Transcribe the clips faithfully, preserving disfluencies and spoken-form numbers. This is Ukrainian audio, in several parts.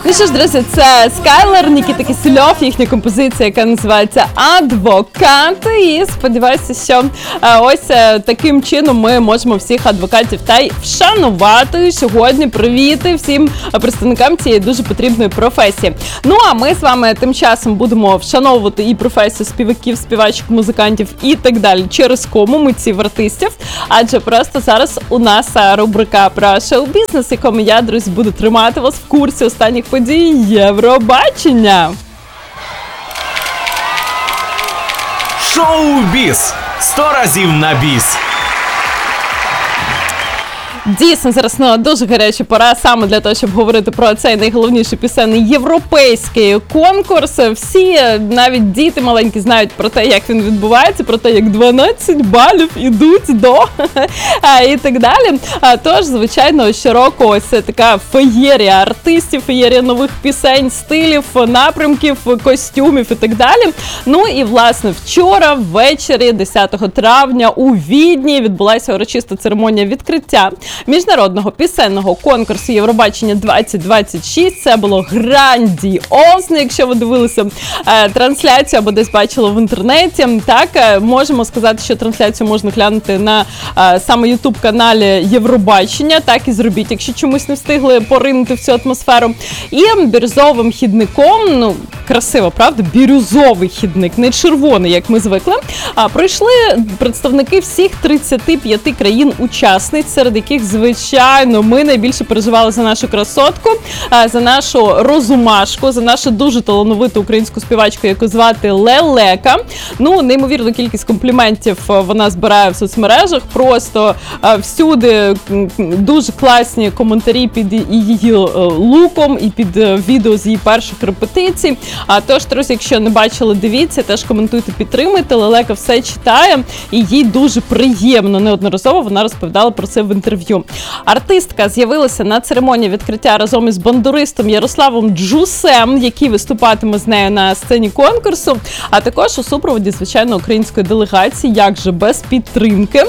Ну що ж, друзі, це Скайлер, Нікіта Кисельов, їхня композиція, яка називається «Адвокат». І сподіваюся, що а, ось а, таким чином ми можемо всіх адвокатів та й вшанувати сьогодні, привіти всім представникам цієї дуже потрібної професії. Ну, а ми з вами тим часом будемо вшановувати і професію співаків, співачок, музикантів і так далі через кому, митців, артистів. Адже просто зараз у нас рубрика про шоу-бізнес, якому я, друзі, буду тримати вас в курсі останніх подій Євробачення. Шоу-біз. Сто разів на біс. Дійсно, зараз ну, дуже гаряча пора саме для того, щоб говорити про цей найголовніший пісенний європейський конкурс. Всі, навіть діти маленькі, знають про те, як він відбувається, про те, як дванадцять балів ідуть до і так далі. Тож, звичайно, щороку ось така феєрія артистів, феєрія нових пісень, стилів, напрямків, костюмів і так далі. Ну і, власне, вчора ввечері, десятого травня, у Відні відбулася урочиста церемонія відкриття міжнародного пісенного конкурсу Євробачення двадцять двадцять шість. Це було грандіозно, якщо ви дивилися е, трансляцію або десь бачили в інтернеті. Так, е, можемо сказати, що трансляцію можна глянути на е, саме ютуб-каналі Євробачення. Так і зробіть, якщо чомусь не встигли поринути в цю атмосферу. І бірюзовим хідником, ну, красиво, правда? Бірюзовий хідник, не червоний, як ми звикли. А прийшли представники всіх тридцяти п'яти країн-учасниць, серед яких, звичайно, ми найбільше переживали за нашу красотку, за нашу розумашку, за нашу дуже талановиту українську співачку, яку звати Лелека. Ну, неймовірну кількість компліментів вона збирає в соцмережах, просто всюди дуже класні коментарі під її луком і під відео з її перших репетицій. А тож, друзі, якщо не бачили, дивіться, теж коментуйте, підтримуйте. Лелека все читає і їй дуже приємно. Неодноразово вона розповідала про це в інтерв'ю. Артистка з'явилася на церемонії відкриття разом із бандуристом Ярославом Джусем, який виступатиме з нею на сцені конкурсу, а також у супроводі, звичайно, української делегації, як же без підтримки.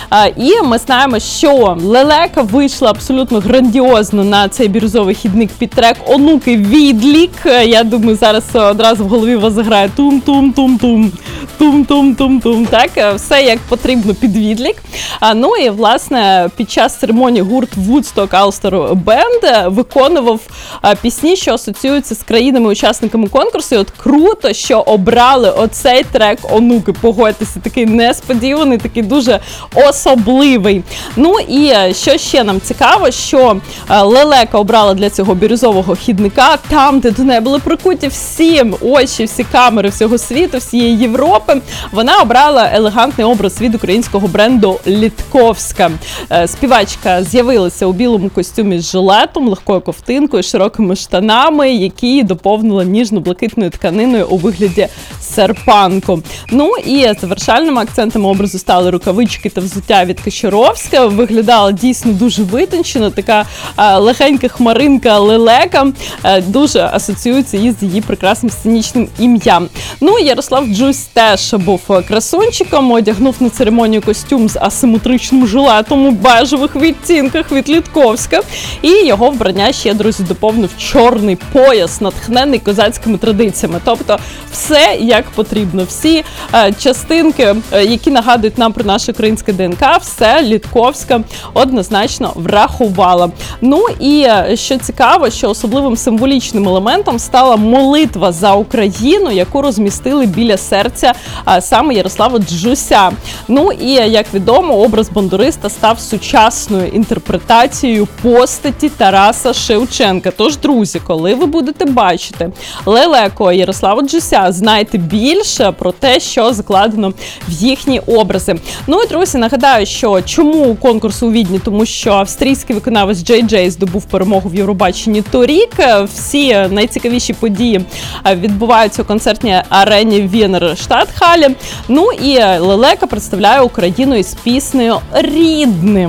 І ми знаємо, що Лелека вийшла абсолютно грандіозно на цей бірюзовий хідник під трек «Онуки відлік». Я думаю, зараз одразу в голові у вас заграє тум-тум-тум-тум, тум-тум-тум-тум. Так, все як потрібно під відлік. Ну і, власне, під час церемонії гурт Woodstock All-Star Band виконував пісні, що асоціюються з країнами-учасниками конкурсу. І от круто, що обрали оцей трек «Онуки». Погодьтеся, такий несподіваний, такий дуже особливий. Ну і що ще нам цікаво, що Лелека обрала для цього бірюзового хідника там, де до неї були прикуті всі очі, всі камери всього світу, всієї Європи. Вона обрала елегантний образ від українського бренду «Літковська». Співачка з'явилася у білому костюмі з жилетом, легкою ковтинкою, широкими штанами, які доповнила ніжно-блакитною тканиною у вигляді серпанку. Ну і завершальними акцентами образу стали рукавички та взуття від Качуровська. Виглядала дійсно дуже витончено, така а, легенька хмаринка Лелека, а, дуже асоціюється із її прекрасним сценічним ім'ям. Ну, Ярослав Джус теж був красунчиком, одягнув на церемонію костюм з асиметричним жилетом у бежевих відтінках від Літковська. І його вбрання ще, друзі, доповнив чорний пояс, натхнений козацькими традиціями. Тобто все як потрібно. Всі е, частинки, е, які нагадують нам про наше українське ДНК, все Літковська однозначно врахувала. Ну і е, що цікаво, що особливим символічним елементом стала молитва за Україну, яку розмістили біля серця е, саме Ярослава Джуся. Ну і, як відомо, образ бандуриста став сучасною інтерпретацією постаті Тараса Шевченка. Тож, друзі, коли ви будете бачити Лелеку і Ярослава Джуся, знайте більше про те, що закладено в їхні образи. Ну і, друзі, нагадаю, що чому конкурс у Відні? Тому що австрійський виконавець Джей Джей здобув перемогу в Євробаченні торік. Всі найцікавіші події відбуваються у концертній арені Венер Штатхалі. Ну і Лелека представляє Україну із піснею «Рідним».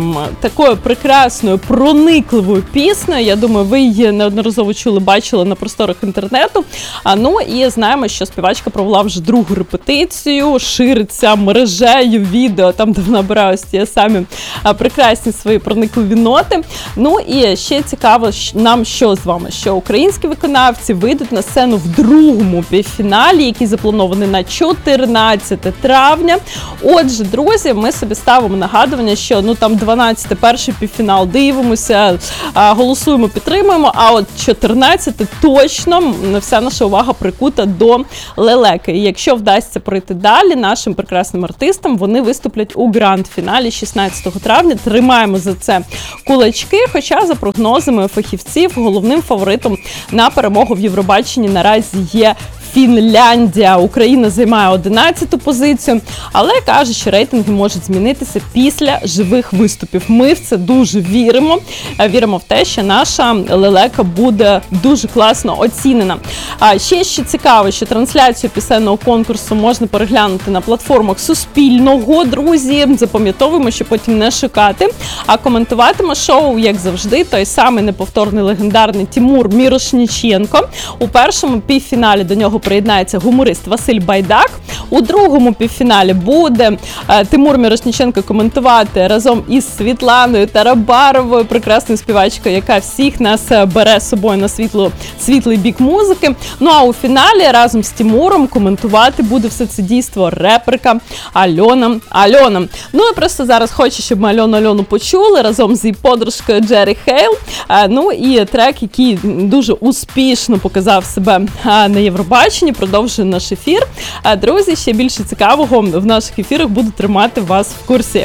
такою прекрасною, проникливою піснею. Я думаю, ви її неодноразово чули, бачили на просторах інтернету. А, ну і знаємо, що співачка провела вже другу репетицію, шириться мережею відео, там, де вона бере ось ті самі а, прекрасні свої проникливі ноти. Ну і ще цікаво нам, що з вами, що українські виконавці вийдуть на сцену в другому півфіналі, який запланований на чотирнадцяте травня. Отже, друзі, ми собі ставимо нагадування, що ну там дванадцяте перший півфінал, дивимося, голосуємо, підтримуємо, а от чотирнадцяте точно вся наша увага прикута до лелеки. І якщо вдасться пройти далі, нашим прекрасним артистам вони виступлять у гранд-фіналі шістнадцятого травня. Тримаємо за це кулачки, хоча за прогнозами фахівців головним фаворитом на перемогу в Євробаченні наразі є Фінляндія. Україна займає одинадцяту позицію, але каже, що рейтинги можуть змінитися після живих виступів. Ми в це дуже віримо. Віримо в те, що наша лелека буде дуже класно оцінена. А ще що цікаво, що трансляцію пісенного конкурсу можна переглянути на платформах Суспільного. Друзі, запам'ятовуємо, що потім не шукати. А коментуватиме шоу, як завжди, той самий неповторний легендарний Тимур Мірошніченко. У першому півфіналі до нього приєднається гуморист Василь Байдак. У другому півфіналі буде е, Тимур Мірошніченко коментувати разом із Світланою Тарабаровою, прекрасною співачкою, яка всіх нас бере з собою на світло, світлий бік музики. Ну а у фіналі разом з Тимуром коментувати буде все це дійство реперка Альона Альона. Ну і просто зараз хочу, щоб ми Альону Альону почули разом з її подружкою Джері Хейл. Е, ну і трек, який дуже успішно показав себе е, на Євробаченні, продовжує наш ефір. А, друзі, ще більше цікавого в наших ефірах буду тримати вас в курсі.